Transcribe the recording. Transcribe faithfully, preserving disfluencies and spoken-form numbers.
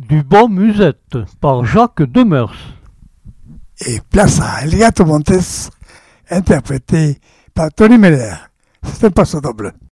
du bon Musette par Jacques Demers. Et place à El Gato Montes, interprété par Tony Meller. C'est un passo doble.